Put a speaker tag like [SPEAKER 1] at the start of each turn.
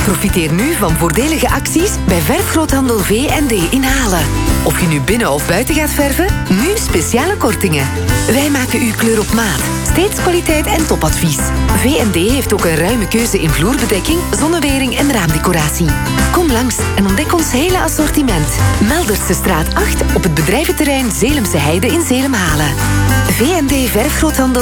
[SPEAKER 1] Profiteer nu van voordelige acties bij Verfgroothandel V&D in Halen. Of je nu binnen of buiten gaat verven, nu speciale kortingen. Wij maken uw kleur op maat. Steeds kwaliteit en topadvies. V&D heeft ook een ruime keuze in vloerbedekking, zonnewering en raamdecoratie. Kom langs en ontdek ons hele assortiment. Meldersestraat 8 op het bedrijventerrein Zeelemse Heide in Zeelam-Halen. V&D Verfgroothandel